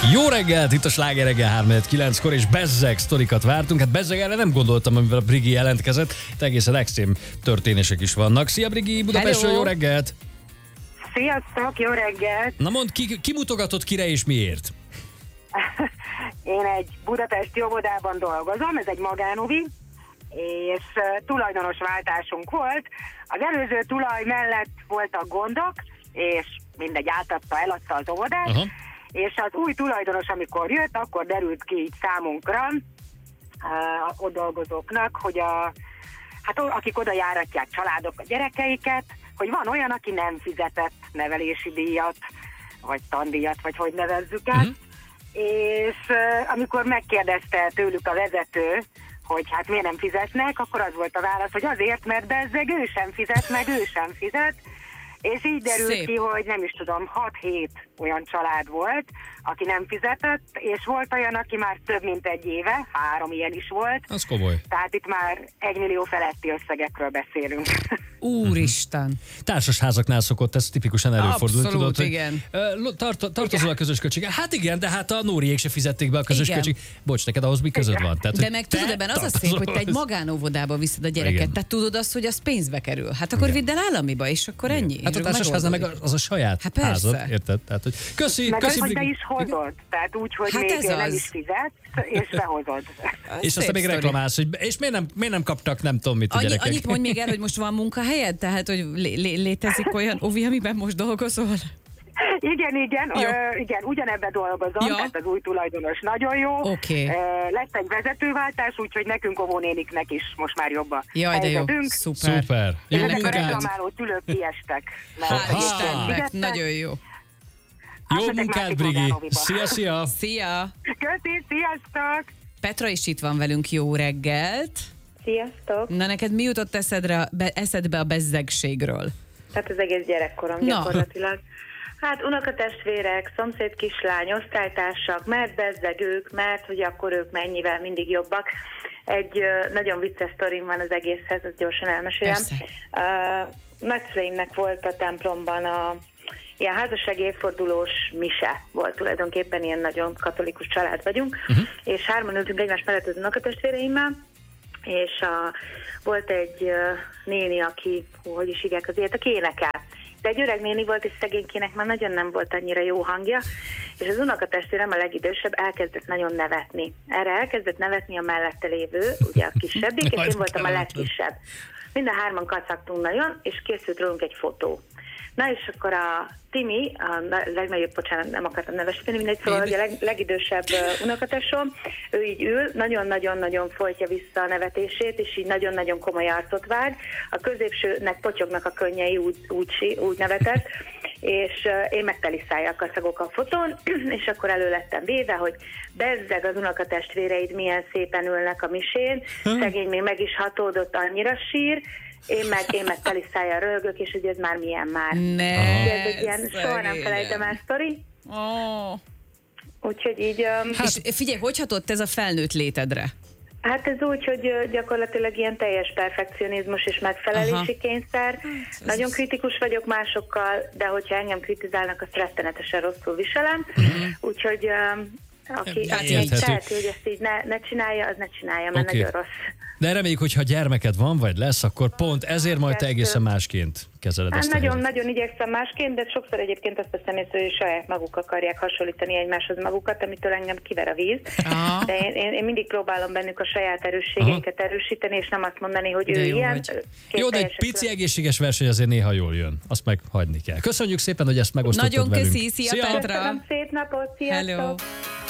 Jó reggelt, itt a Sláger reggel 3-9-kor, és bezzeg sztorikat vártunk. Hát bezzeg erre nem gondoltam, amivel a Brigi jelentkezett. Itt egészen extrém történések is vannak. Szia Brigi, Budapestről, jó reggelt! Sziasztok, jó reggelt! Na mondd, ki mutogatott kire és miért? Én egy budapesti óvodában dolgozom, ez egy magánovi, és tulajdonos váltásunk volt. Az előző tulaj mellett voltak gondok, és mindegy, eladta az óvodát. Aha. És az új tulajdonos, amikor jött, akkor derült ki így számunkra, ott dolgozóknak, hogy akik oda járatják családok a gyerekeiket, hogy van olyan, aki nem fizetett nevelési díjat, vagy tandíjat, vagy hogy nevezzük el. És amikor megkérdezte tőlük a vezető, hogy hát miért nem fizetnek, akkor az volt a válasz, hogy azért, mert bezzeg ő sem fizet, meg ő sem fizet. És így derült ki, hogy nem is tudom, 6-7 olyan család volt, aki nem fizetett, és volt olyan, aki már több mint egy éve, 3 ilyen is volt. Az komoly. Tehát itt már 1 millió feletti összegekről beszélünk. Úristen! Társasházaknál szokott ez tipikusan előfordulni. Abszolút, tudod, igen. Tartozol a közös költség. Hát igen, de hát a Nóriék se fizették be a közös költség. Bocs, neked ahhoz mi közöd van? Tehát, de meg tudod, ebben az a szép, hogy te egy magánóvodába viszed a gyereket, igen. Tehát tudod azt, hogy az pénzbe kerül. Hát akkor vidd el államiba, és akkor ennyi. Hát a társasháznál meg az a saját házad, érted? Tehát, hogy köszi, hogy be is hozod. Tehát úgy, hogy hát még nem is fizetsz, és behozod. És aztán még reklamálsz, hogy és miért nem kaptak nem tudom mit a gyerekek. Annyit mondj még el, hogy most van munkahelyed? Tehát, hogy létezik olyan ovi, amiben most dolgozol? Igen, ugyanebben dolgozom, tehát az új tulajdonos nagyon jó. Okay. Lesz egy vezetőváltás, úgyhogy nekünk óvónéniknek is most már jobb a helyzetünk. Jó, szuper. És ezek a reklamáló szülők kiestek. Nagyon jó. Jó munkát, Brigi! Szia! Szia! Köszi, sziasztok! Petra is itt van velünk, jó reggelt! Sziasztok! Na neked mi jutott eszedbe a bezzegségről? Hát az egész gyerekkorom gyakorlatilag. Hát unokatestvérek, szomszéd kislány, osztálytársak, mert bezzeg ők, mert hogy akkor ők mennyivel mindig jobbak. Egy nagyon vicces sztorim van az egészhez, ezt gyorsan elmesélem. Nagyszüleimnek volt a templomban ilyen házassági évfordulós mise volt, tulajdonképpen ilyen nagyon katolikus család vagyunk, és 3-an ültünk egymás mellett az unokatestvéreimmel, és volt egy néni, aki, hogy is hívják azért, aki énekel. De egy öreg néni volt, és szegénykének már nagyon nem volt annyira jó hangja, és az unokatestvérem, a legidősebb, elkezdett nagyon nevetni. Erre elkezdett nevetni a mellette lévő, ugye a kisebbik, és én voltam a legkisebb. Minden 3-an kacagtunk nagyon, és készült rólunk egy fotó. Na és akkor a Timi, a legnagyobb, bocsánat, nem akartam nevesíteni, mindegy, szóval hogy a legidősebb unokatesom, ő így ül, nagyon-nagyon-nagyon folytja vissza a nevetését, és így nagyon-nagyon komoly arcot vág. A középsőnek potyognak a könnyei, úgy nevetett, és én meg teli szájjal kacagok a fotón, és akkor elő lettem véve, hogy bezzeg az unokatestvéreid milyen szépen ülnek a misén, szegény még meg is hatódott, annyira sír, én meg teli szájjal röhögök, és hogy ez már milyen már. Ez egy ilyen soha nem felejtem el sztori. Úgyhogy így... És figyelj, hogy hatott ez a felnőtt létedre? Hát ez úgy, hogy gyakorlatilag ilyen teljes perfekcionizmus és megfelelési kényszer. Nagyon kritikus vagyok másokkal, de hogyha engem kritizálnak, azt rettenetesen rosszul viselem. Úgyhogy... aki így teheti, hogy ezt így ne csinálja, az ne csinálja, mert nagyon rossz. De reméljük, hogy ha gyermeked van, vagy lesz, akkor pont ezért majd te egészen másként kezeled ezt. Nagyon igyekszem másként, de sokszor egyébként azt veszem észre, hogy saját maguk akarják hasonlítani egymáshoz magukat, amitől engem kiver a víz. De én mindig próbálom bennük a saját erősségeiket erősíteni, és nem azt mondani, hogy ő ilyen. Jó, de egy pici egészséges verseny azért néha jól jön. Azt meg hagyni kell. Köszönjük szépen, hogy ezt megosztottad velünk. Nagyon köszi, szia Petra! Köszönöm, szép napot, sziasztok! Hello.